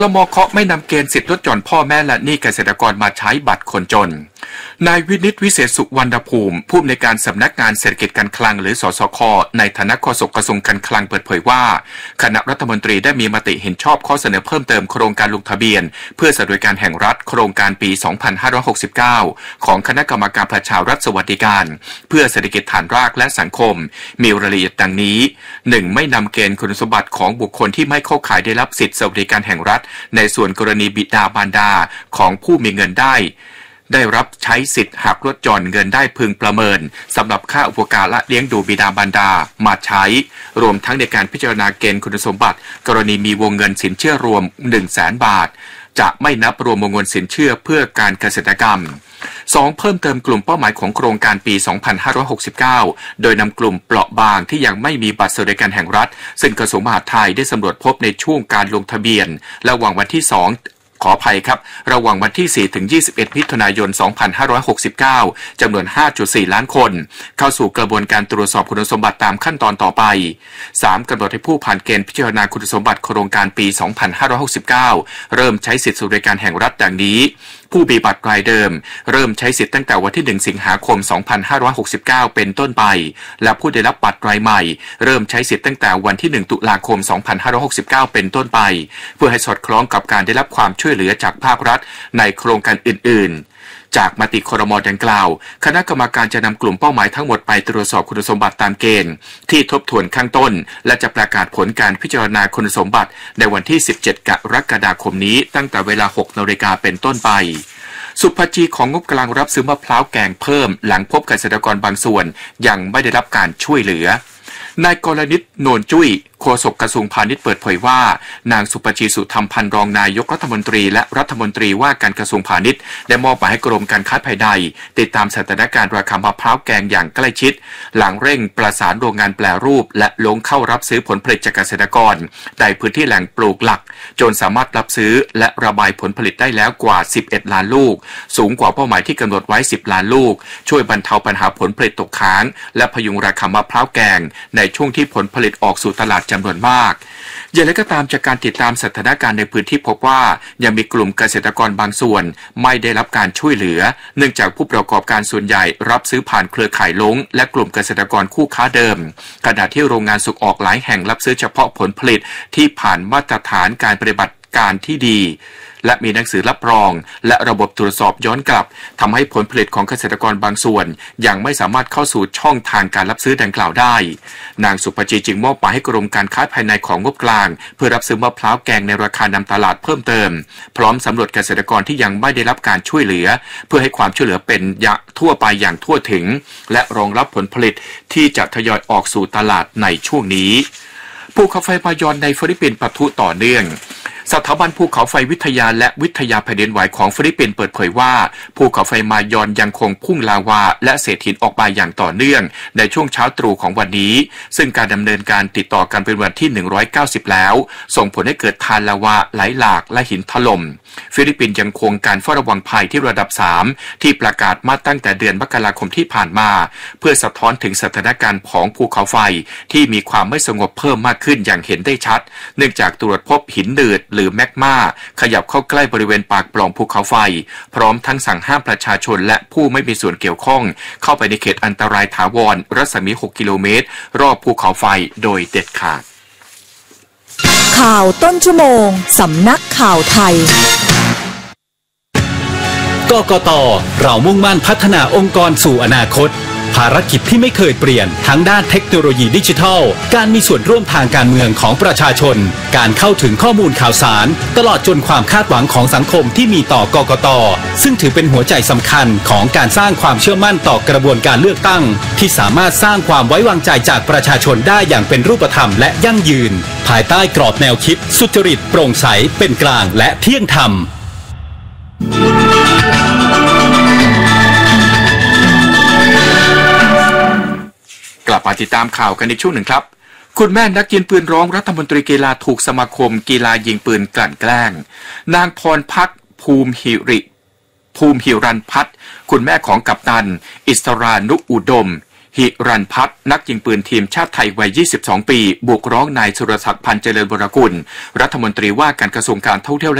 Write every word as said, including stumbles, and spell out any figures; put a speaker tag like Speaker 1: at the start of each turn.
Speaker 1: ครม.เคาะไม่นำเกณฑ์สิทธิลดหย่อนพ่อแม่และหนี้เกษตรกรมาใช้บัตรคนจนนายวินิตวิเศษสุวรรณภูมิผู้อำนวยการสำนักงานเศรษฐกิจการคลังหรือสสค.ในฐานะโฆษกกระทรวงการคลังเปิดเผยว่าคณะรัฐมนตรีได้มีมติเห็นชอบข้อเสนอเพิ่มเติมโครงการลงทะเบียนเพื่อสวัสดิการแห่งรัฐโครงการปี สองพันห้าร้อยหกสิบเก้า ของคณะกรรมการประชารัฐสวัสดิการเพื่อเศรษฐกิจฐานรากและสังคมมีรายละเอียดดังนี้ หนึ่ง ไม่นำเกณฑ์คุณสมบัติของบุคคลที่ไม่เข้าข่ายได้รับสิทธิสวัสดิการแห่งรัฐในส่วนกรณีบิดามารดาของผู้มีเงินได้ได้รับใช้สิทธิ์หักลดหย่อนเงินได้พึงประเมินสำหรับค่าอุปการะเลี้ยงดูบิดามารดามาใช้รวมทั้งในการพิจารณาเกณฑ์คุณสมบัติกรณีมีวงเงินสินเชื่อรวม หนึ่งแสน บาทจะไม่นับรวมวงเงินสินเชื่อเพื่อการเกษตรกรรม สอง เพิ่มเติมกลุ่มเป้าหมายของโครงการปี สองพันห้าร้อยหกสิบเก้า โดยนำกลุ่มเปราะบางที่ยังไม่มีบัตรสวัสดิการแห่งรัฐซึ่งกระทรวงมหาดไทยได้สำรวจพบในช่วงการลงทะเบียนระหว่างวันที่ สองขออภัยครับระหว่างวันที่ สี่ถึงยี่สิบเอ็ด มิถุนายน สองพันห้าร้อยหกสิบเก้า จำนวน ห้าจุดสี่ ล้านคนเข้าสู่กระบวนการตรวจสอบคุณสมบัติตามขั้นตอนต่อไป สาม กำหนดให้ผู้ผ่านเกณฑ์พิจารณาคุณสมบัติโครงการปี สองพันห้าร้อยหกสิบเก้า เริ่มใช้สิทธิสวัสดิการแห่งรัฐดังนี้ผู้มีบัตรรายเดิมเริ่มใช้สิทธิ์ตั้งแต่วันที่ หนึ่ง สิงหาคม สองพันห้าร้อยหกสิบเก้า เป็นต้นไปและผู้ได้รับบัตรรายใหม่เริ่มใช้สิทธิ์ตั้งแต่วันที่ หนึ่ง ตุลาคม สองพันห้าร้อยหกสิบเก้า เป็นต้นไปเพื่อให้สอดคล้องกับการได้รับความช่วยเหลือจากภาครัฐในโครงการอื่นๆจากมติครม.ดังกล่าวคณะกรรมการจะนำกลุ่มเป้าหมายทั้งหมดไปตรวจสอบคุณสมบัติตามเกณฑ์ที่ทบทวนข้างต้นและจะประกาศผลการพิจารณาคุณสมบัติในวันที่ สิบเจ็ด กรกฎาคมนี้ตั้งแต่เวลา หก นาฬิกาเป็นต้นไปสุภจีของงบกลางรับซื้อมะพร้าวแกงเพิ่มหลังพบเกษตรกรบางส่วนยังไม่ได้รับการช่วยเหลือนายกรณิตโนนจุ้ยโฆษกกระทรวงพาณิชย์เปิดเผยว่านางสุภจีสุธรรมพันธ์รองนายกรัฐมนตรีและรัฐมนตรีว่าการกระทรวงพาณิชย์ได้มอบหมายให้กรมการค้าภายในติดตามสถานการณ์ราคามะพร้าวแกงอย่างใกล้ชิดหลังเร่งประสานโรงงานแปรรูปและลงเข้ารับซื้อผลผลิตจากเกษตรกรในพื้นที่แหล่งปลูกหลักจนสามารถรับซื้อและระบายผลผลิตได้แล้วกว่าสิบเอ็ดล้านลูกสูงกว่าเป้าหมายที่กำหนดไว้สิบล้านลูกช่วยบรรเทาปัญหาผลผลิตตกค้างและพยุงราคามะพร้าวแกงในช่วงที่ผลผลิตออกสู่ตลาดจำนวนมากอย่างไรก็ตามจากการติดตามสถานการณ์ในพื้นที่พบว่ายังมีกลุ่มเกษตรกรบางส่วนไม่ได้รับการช่วยเหลือเนื่องจากผู้ประกอบการส่วนใหญ่รับซื้อผ่านเครือข่ายลงและกลุ่มเกษตรกรคู่ค้าเดิมขณะที่โรงงานส่งออกหลายแห่งรับซื้อเฉพาะผลผลิตที่ผ่านมาตรฐานการปฏิบัติการที่ดีและมีหนังสือรับรองและระบบตรวจสอบย้อนกลับทำให้ผลผลิตของเกษตรกรบางส่วนยังไม่สามารถเข้าสู่ช่องทางการรับซื้อดังกล่าวได้นางสุภจีจึงมอบหมายให้กรมการค้าภายในของงบกลางเพื่อรับซื้อมะพร้าวแกงในราคานำตลาดเพิ่มเติมพร้อมสำรวจเกษตรกรที่ยังไม่ได้รับการช่วยเหลือเพื่อให้ความช่วยเหลือเป็นทั่วไปอย่างทั่วถึงและรองรับผลผลิตที่จะทยอยออกสู่ตลาดในช่วงนี้ภูเขาไฟมายอนในฟิลิปปินส์ปะทุต่อเนื่องสถาบันภูเขาไฟวิทยาและวิทยาแผ่นดินไหวของฟิลิปปินส์เปิดเผยว่าภูเขาไฟมายอนยังคงพุ่งลาวาและเศษหินออกมาอย่างต่อเนื่องในช่วงเช้าตรู่ของวันนี้ซึ่งการดำเนินการติดต่อกันเป็นวันที่หนึ่งร้อยเก้าสิบแล้วส่งผลให้เกิดทานลาวาไหลหลากและหินถล่มฟิลิปปินส์ยังคงการเฝ้าระวังภัยที่ระดับสามที่ประกาศมาตั้งแต่เดือนมกราคมที่ผ่านมาเพื่อสะท้อนถึงสถานการณ์ของภูเขาไฟที่มีความไม่สงบเพิ่มมากขึ้นอย่างเห็นได้ชัดเนื่องจากตรวจพบหินหนืดหรือแมกมาขยับเข้าใกล้บริเวณปากปล่องภูเขาไฟพร้อมทั้งสั่งห้ามประชาชนและผู้ไม่มีส่วนเกี่ยวข้องเข้าไปในเขตอันตรายถาวรรัศมีหกกิโลเมตรรอบภูเขาไฟโดยเด็ดขาด
Speaker 2: ข่าวต้นชั่วโมงสำนักข่าวไทย
Speaker 3: กกต.เรามุ่งมั่นพัฒนาองค์กรสู่อนาคตภารกิจที่ไม่เคยเปลี่ยนทั้งด้านเทคโนโลยีดิจิทัลการมีส่วนร่วมทางการเมืองของประชาชนการเข้าถึงข้อมูลข่าวสารตลอดจนความคาดหวังของสังคมที่มีต่อกกต.ซึ่งถือเป็นหัวใจสำคัญของการสร้างความเชื่อมั่นต่อกระบวนการเลือกตั้งที่สามารถสร้างความไว้วางใจจากประชาชนได้อย่างเป็นรูปธรรมและยั่งยืนภายใต้กรอบแนวคิดสุจริตโปร่งใสเป็นกลางและเที่ยงธรรม
Speaker 1: กลับมาติดตามข่าวกันอีกช่วงหนึ่งครับคุณแม่นักยิงปืนร้องรัฐมนตรีกีฬาถูกสมาคมกีฬายิงปืนกลั่นแกล้งนางพรพักภูมิหิริภูมิหิรันพัฒน์คุณแม่ของกัปตันอิสรานุอุดมหิรันพัฒน์นักยิงปืนทีมชาติไทยวัย ยี่สิบสอง ปีบุกร้องนายสุรศักดิ์พันธ์เจริญวรกุลรัฐมนตรีว่าการกระทรวงการท่องเที่ยว